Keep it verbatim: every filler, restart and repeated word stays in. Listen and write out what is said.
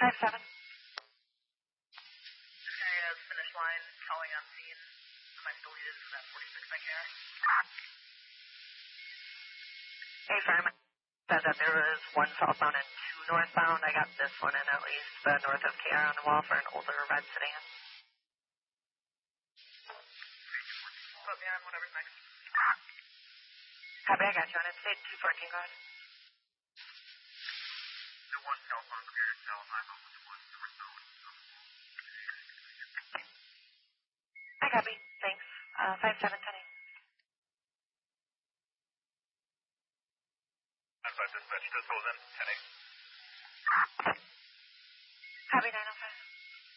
five seven. This guy has finish line, calling on scene. Am I deleted for that forty-six I care? Hey, fireman. Said that there was one southbound and two northbound. I got this one in at least, the north of K R on the wall for an older red sedan. Put me on whatever's next. Copy, I got you on it. State two fourteen, go ahead. The one southbound clear, tell I'm up with one northbound. I copy. Thanks. Uh, five seven ten eight. nine five dispatch, just hold in, ten eight.